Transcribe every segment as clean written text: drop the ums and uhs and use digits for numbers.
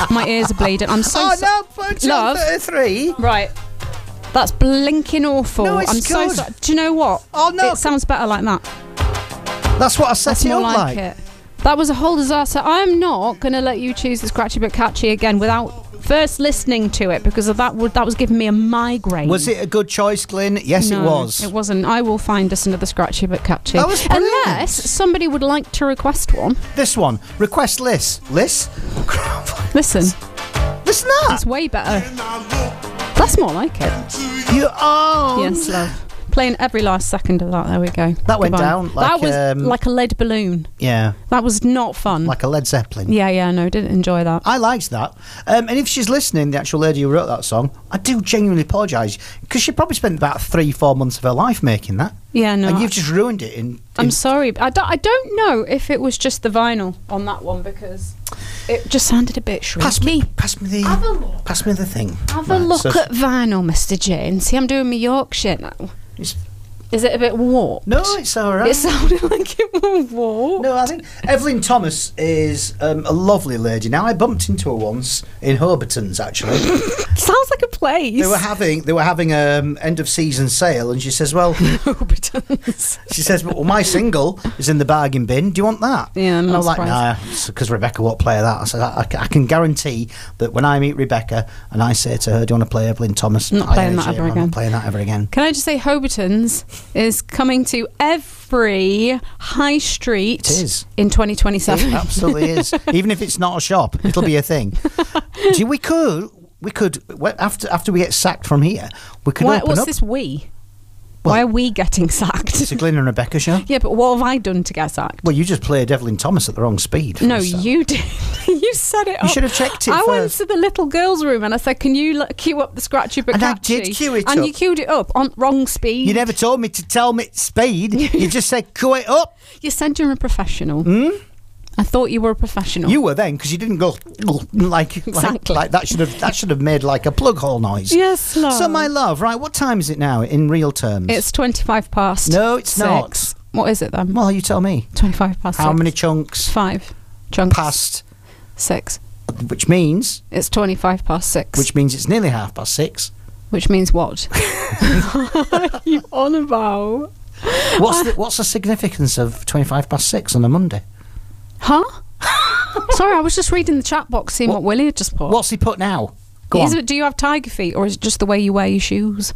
My ears are bleeding. I'm so no, John 33. Right. That's blinking awful. No, it's I'm so good. sorry. Do you know what? Oh, no. It sounds better like that. That's what I set That's it more up like it. That was a whole disaster. I'm not going to let you choose the Scratchy But Catchy again without first listening to it, because of that was giving me a migraine. Was it a good choice, Glyn? Yes, No, it was. It wasn't. I will find us another Scratchy But Catchy. That was brilliant. Unless somebody would like to request one. This one. Request Liz. Liz? Listen. Listen to that. It's way better. That's more like it. You are. Yes, love. Playing every last second of that. There we go. That went Goodbye. down like, that was like a lead balloon. Yeah. That was not fun. Like a Led Zeppelin. Yeah, no, didn't enjoy that. I liked that. And if she's listening, the actual lady who wrote that song, I do genuinely apologise, because she probably spent about 3-4 months of her life making that. Yeah, no. And you've just ruined it. I'm sorry. I don't know if it was just the vinyl on that one, because it just sounded a bit shrinky. Pass me the thing. Have a look at vinyl, Mr. Jane. See, I'm doing my Yorkshire now. Is it a bit warped? No, it's all right. It sounded like it was warped. No, I think Evelyn Thomas is a lovely lady. Now, I bumped into her once in Hobarton's, actually. Sounds like a place. They were having end of season sale, and she says, "Well, Hobarton's." She says, well, my single is in the bargain bin. Do you want that?" Yeah, I'm and I was not like, "Nah," because Rebecca won't play that. I said, I can guarantee that when I meet Rebecca and I say to her, "Do you want to play Evelyn Thomas?" I'm not playing that ever I'm again. not playing that ever again. Can I just say, Hobarton's is coming to every high street. It is. In 2027. It absolutely is. Even if it's not a shop, it'll be a thing. Gee, we could after we get sacked from here, we could open what's up. this we? Well, Why are we getting sacked? It's a Glyn and Rebecca show. Yeah, but what have I done to get sacked? Well, you just played Evelyn Thomas at the wrong speed. No, you did. You set it up. You should have checked it I went first. to the little girls' room and I said, "Can you queue up the Scratchy But And I Catchy?" did queue it and up. you queued it up on wrong speed. You never told me to tell me speed. You just said, "Queue it up." You said you're a professional. I thought you were a professional. You were then, because you didn't go like that. Should have made like a plug hole noise. Yes, love. So, my love, right? What time is it now in real terms? It's 25 past. No, it's 6. not. What is it then? Well, you tell me. 25 past 6. How many chunks 5 chunks. past? 6. Which means. It's 25 past 6. Which means it's nearly 6:30. Which means what? What are you on about? What's the significance of 25 past 6 on a Monday? Huh? Sorry, I was just reading the chat box, seeing what Willie had just put. What's he put now? Go on. Do you have tiger feet, or is it just the way you wear your shoes?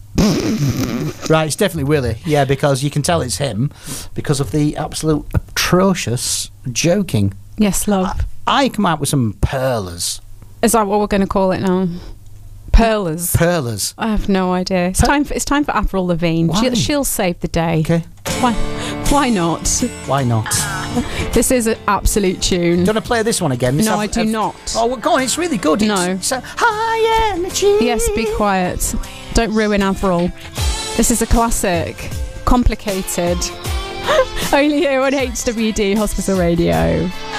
Right, it's definitely Willie. Yeah, because you can tell it's him because of the absolute atrocious joking. Yes, love. I come out with some perlers. Is that what we're going to call it now? Perlers. Perlers. I have no idea. It's time for Avril Lavigne. Why? She'll save the day. Okay. Why not? Why not? This is an absolute tune. Do you want to play this one again? No, I do not. Oh, well, go on. It's really good. No. It's high energy. Yes, be quiet. Don't ruin Avril. This is a classic. Complicated. Only here on HWD Hospital Radio.